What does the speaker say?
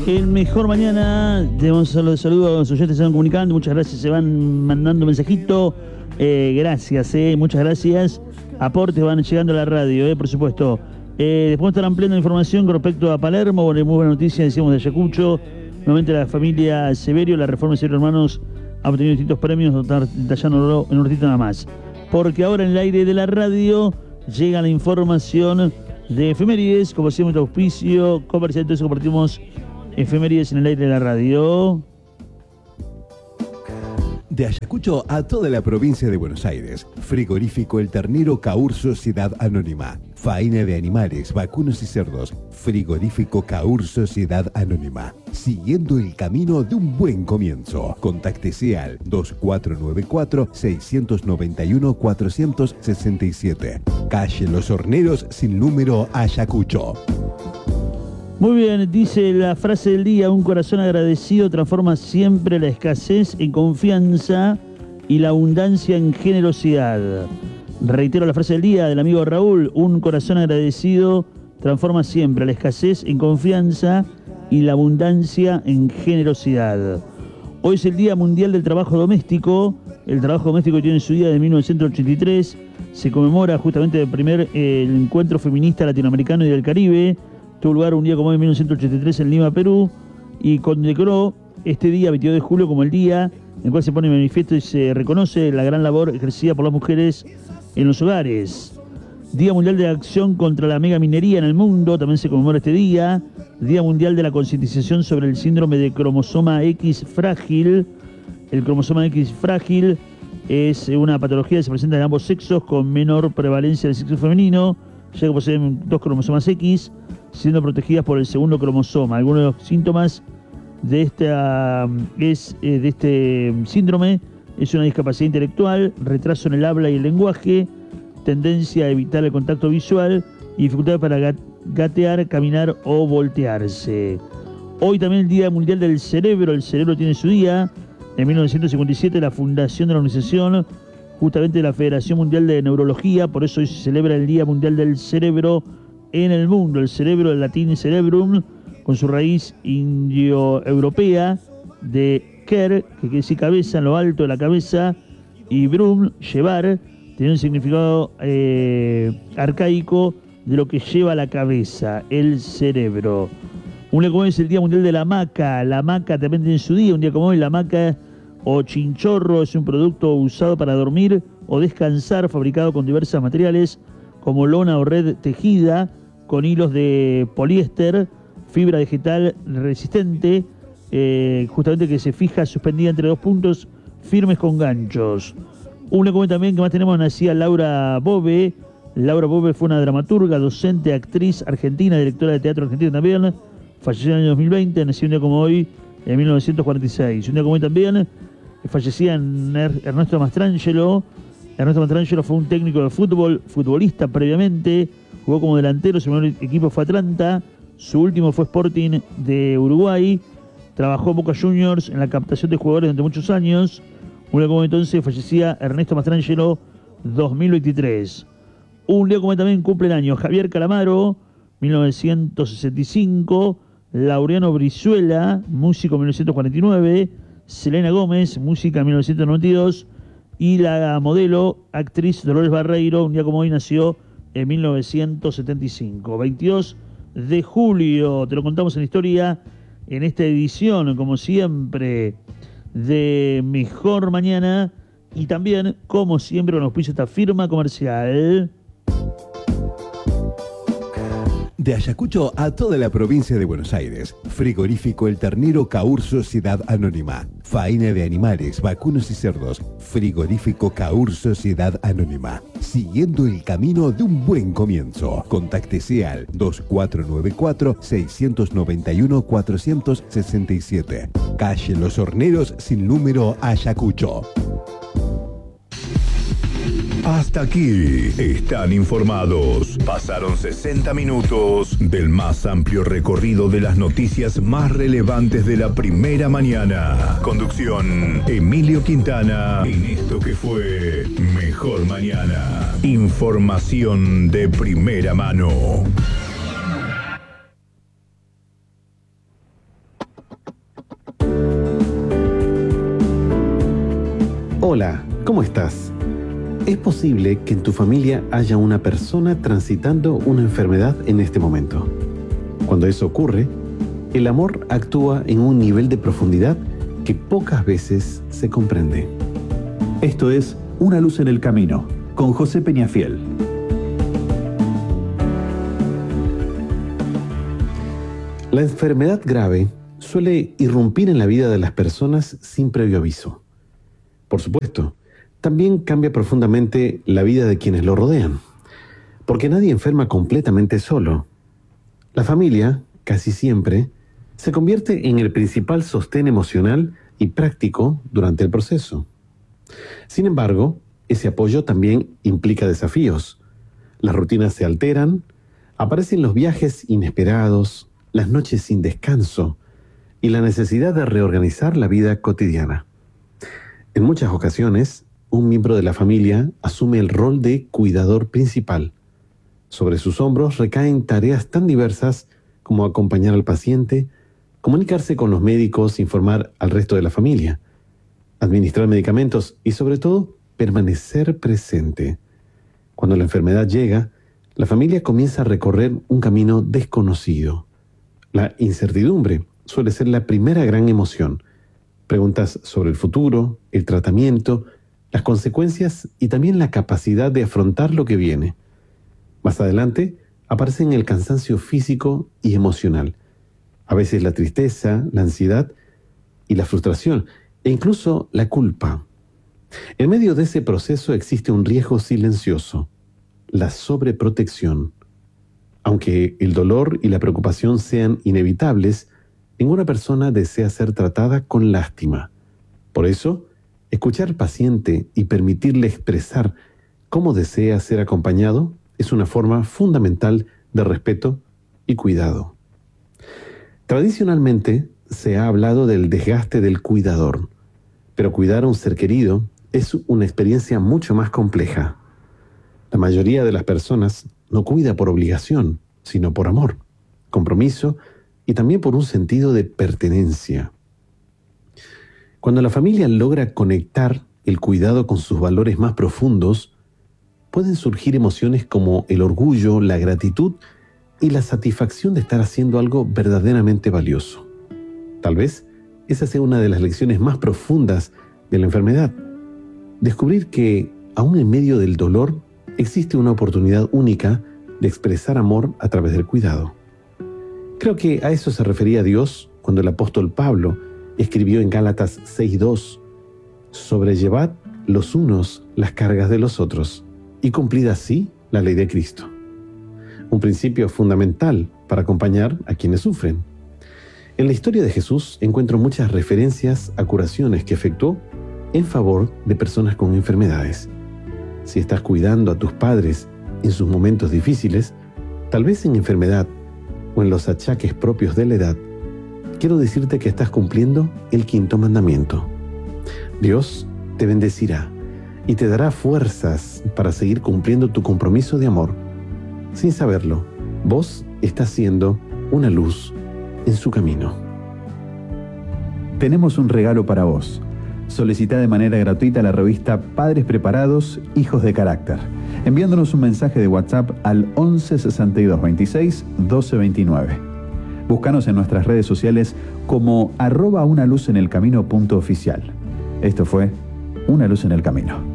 El mejor mañana, tenemos los saludos a los oyentes que se van comunicando, muchas gracias, se van mandando mensajito, gracias, muchas gracias, aportes van llegando a la radio, por supuesto. Después estar ampliando información con respecto a Palermo, muy buena noticia, decíamos de Ayacucho, nuevamente la familia Severio, la Reforma de Severio Hermanos, ha obtenido distintos premios, detallándolo en un ratito nada más. Porque ahora en el aire de la radio llega la información de efemérides, como siempre, auspicio comercial, entonces compartimos efemérides en el aire de la radio. De Ayacucho a toda la provincia de Buenos Aires. Frigorífico El Ternero Caur Sociedad Anónima. Faena de animales, vacunos y cerdos. Frigorífico Caur Sociedad Anónima. Siguiendo el camino de un buen comienzo. Contáctese al 2494-691-467. Calle Los Horneros sin número Ayacucho. Muy bien, dice la frase del día: un corazón agradecido transforma siempre la escasez en confianza y la abundancia en generosidad. Reitero la frase del día del amigo Raúl: un corazón agradecido transforma siempre la escasez en confianza y la abundancia en generosidad. Hoy es el Día Mundial del Trabajo Doméstico. El trabajo doméstico tiene su día de 1983. Se conmemora justamente el encuentro feminista latinoamericano y del Caribe. Tuvo lugar un día como hoy en 1983 en Lima, Perú, y condecoró este día, 22 de julio, como el día en el cual se pone en manifiesto y se reconoce la gran labor ejercida por las mujeres en los hogares. Día Mundial de Acción contra la Megaminería en el mundo, también se conmemora este día. Día Mundial de la Concientización sobre el síndrome de cromosoma X frágil. El cromosoma X frágil es una patología que se presenta en ambos sexos con menor prevalencia del sexo femenino, ya que poseen 2 cromosomas X, siendo protegidas por el segundo cromosoma. Algunos de los síntomas de este síndrome es una discapacidad intelectual, retraso en el habla y el lenguaje, tendencia a evitar el contacto visual y dificultades para gatear, caminar o voltearse. Hoy también el Día Mundial del Cerebro. El cerebro tiene su día. En 1957 la fundación de la organización, justamente de la Federación Mundial de Neurología, por eso hoy se celebra el Día Mundial del Cerebro en el mundo. El cerebro, el latín cerebrum, con su raíz indoeuropea de ker, que quiere decir cabeza, en lo alto de la cabeza, y brum, llevar, tiene un significado arcaico de lo que lleva la cabeza, el cerebro. Un día como hoy es el Día Mundial de la Hamaca. La hamaca también tiene su día. Un día como hoy, la hamaca o chinchorro es un producto usado para dormir o descansar, fabricado con diversos materiales como lona o red tejida, con hilos de poliéster, fibra vegetal resistente, justamente que se fija suspendida entre 2 puntos firmes con ganchos. Un día como hoy también que más tenemos, nacía Laura Bove. Laura Bove fue una dramaturga, docente, actriz argentina, directora de teatro argentino también. Falleció en el año 2020, nació un día como hoy, en 1946. Un día como hoy también fallecía Ernesto Mastrangelo. Ernesto Mastrangelo fue un técnico de fútbol, futbolista previamente, jugó como delantero, su primer equipo fue Atlanta, su último fue Sporting de Uruguay, trabajó en Boca Juniors en la captación de jugadores durante muchos años. Un día como hoy entonces fallecía Ernesto Mastrangelo, 2023. Un día como hoy también cumple el año Javier Calamaro, 1965, Laureano Brizuela, músico, 1949, Selena Gómez, música, 1992, y la modelo, actriz Dolores Barreiro, un día como hoy nació en 1975. 22 de julio, te lo contamos en la historia, en esta edición, como siempre, de Mejor Mañana, y también, como siempre, nos auspicia esta firma comercial. De Ayacucho a toda la provincia de Buenos Aires. Frigorífico El Ternero Caur Sociedad Anónima. Faena de animales, vacunos y cerdos. Frigorífico Caur Sociedad Anónima. Siguiendo el camino de un buen comienzo. Contáctese al 2494-691-467. Calle Los Horneros sin número Ayacucho. Hasta aquí están informados. Pasaron 60 minutos del más amplio recorrido de las noticias más relevantes de la primera mañana. Conducción: Emilio Quintana, en esto que fue Mejor Mañana. Información de primera mano. Hola, ¿cómo estás? Es posible que en tu familia haya una persona transitando una enfermedad en este momento. Cuando eso ocurre, el amor actúa en un nivel de profundidad que pocas veces se comprende. Esto es Una luz en el camino, con José Peñafiel. La enfermedad grave suele irrumpir en la vida de las personas sin previo aviso. Por supuesto, también cambia profundamente la vida de quienes lo rodean, porque nadie enferma completamente solo. La familia, casi siempre, se convierte en el principal sostén emocional y práctico durante el proceso. Sin embargo, ese apoyo también implica desafíos. Las rutinas se alteran, aparecen los viajes inesperados, las noches sin descanso y la necesidad de reorganizar la vida cotidiana. En muchas ocasiones, un miembro de la familia asume el rol de cuidador principal. Sobre sus hombros recaen tareas tan diversas como acompañar al paciente, comunicarse con los médicos, informar al resto de la familia, administrar medicamentos y, sobre todo, permanecer presente. Cuando la enfermedad llega, la familia comienza a recorrer un camino desconocido. La incertidumbre suele ser la primera gran emoción. Preguntas sobre el futuro, el tratamiento, las consecuencias y también la capacidad de afrontar lo que viene. Más adelante, aparecen el cansancio físico y emocional, a veces la tristeza, la ansiedad y la frustración, e incluso la culpa. En medio de ese proceso existe un riesgo silencioso, la sobreprotección. Aunque el dolor y la preocupación sean inevitables, ninguna persona desea ser tratada con lástima. Por eso, escuchar al paciente y permitirle expresar cómo desea ser acompañado es una forma fundamental de respeto y cuidado. Tradicionalmente se ha hablado del desgaste del cuidador, pero cuidar a un ser querido es una experiencia mucho más compleja. La mayoría de las personas no cuida por obligación, sino por amor, compromiso y también por un sentido de pertenencia. Cuando la familia logra conectar el cuidado con sus valores más profundos, pueden surgir emociones como el orgullo, la gratitud y la satisfacción de estar haciendo algo verdaderamente valioso. Tal vez esa sea una de las lecciones más profundas de la enfermedad. Descubrir que, aún en medio del dolor, existe una oportunidad única de expresar amor a través del cuidado. Creo que a eso se refería Dios cuando el apóstol Pablo escribió en Gálatas 6:2: sobrellevad los unos las cargas de los otros y cumplid así la ley de Cristo. Un principio fundamental para acompañar a quienes sufren. En la historia de Jesús encuentro muchas referencias a curaciones que efectuó en favor de personas con enfermedades. Si estás cuidando a tus padres en sus momentos difíciles, tal vez en enfermedad o en los achaques propios de la edad, quiero decirte que estás cumpliendo el 5º mandamiento. Dios te bendecirá y te dará fuerzas para seguir cumpliendo tu compromiso de amor. Sin saberlo, vos estás siendo una luz en su camino. Tenemos un regalo para vos. Solicita de manera gratuita la revista Padres Preparados, Hijos de Carácter, enviándonos un mensaje de WhatsApp al 11 62 26 12 29. Búscanos en nuestras redes sociales como @unaluzenelcamino.oficial. Esto fue Una Luz en el Camino.